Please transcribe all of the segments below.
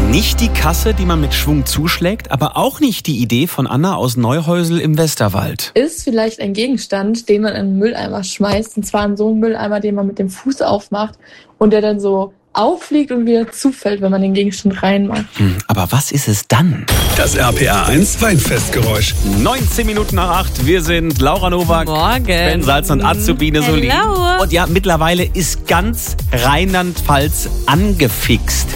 Nicht die Kasse, die man mit Schwung zuschlägt, aber auch nicht die Idee von Anna aus Neuhäusel im Westerwald. Ist vielleicht ein Gegenstand, den man in einen Mülleimer schmeißt. Und zwar in so einen Mülleimer, den man mit dem Fuß aufmacht und der dann so auffliegt und wieder zufällt, wenn man den Gegenstand reinmacht. Aber was ist es dann? Das RPR1 Weinfestgeräusch. 19 Minuten nach 8. Wir sind Laura Nowak, Morgen. Ben Salz und Azubine Solin. Hello. Und ja, mittlerweile ist ganz Rheinland-Pfalz angefixt.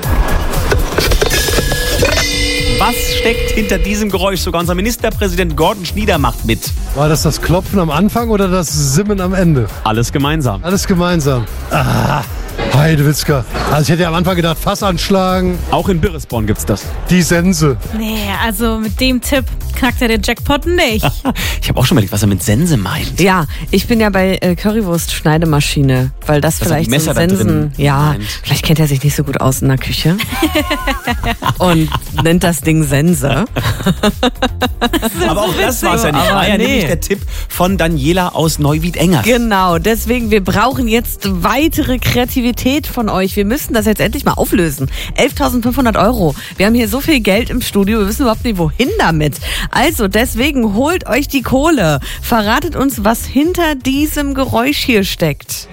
Was steckt hinter diesem Geräusch? Sogar unser Ministerpräsident Gordon Schnieder macht mit. War das Klopfen am Anfang oder das Simmen am Ende? Alles gemeinsam. Alles gemeinsam. Heidewitzka. Also ich hätte ja am Anfang gedacht, Fass anschlagen. Auch in Birresborn gibt's das. Die Sense. Nee, also mit dem Tipp knackt er den Jackpot nicht. Ich habe auch schon überlegt, was er mit Sense meint. Ja, ich bin ja bei Currywurst-Schneidemaschine, weil das Dass er die vielleicht so Messer da Sensen, drin ja, meint. vielleicht kennt er sich nicht so gut aus in der Küche und nennt das Ding Sense. Aber auch das war's ja nicht. Aber War ja nee. nämlich der Tipp von Daniela aus Neuwied-Engers. Genau, deswegen, wir brauchen jetzt weitere Kreativität von euch. Wir müssen das jetzt endlich mal auflösen. 11.500 €. Wir haben hier so viel Geld im Studio, wir wissen überhaupt nicht, wohin damit. Also deswegen holt euch die Kohle. Verratet uns, was hinter diesem Geräusch hier steckt.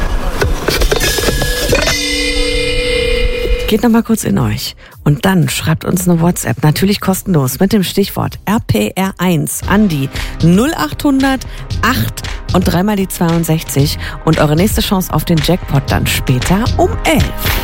Geht noch mal kurz in euch und dann schreibt uns eine WhatsApp, natürlich kostenlos, mit dem Stichwort RPR1 an die 0800 8 und dreimal die 62 und eure nächste Chance auf den Jackpot dann später um 11.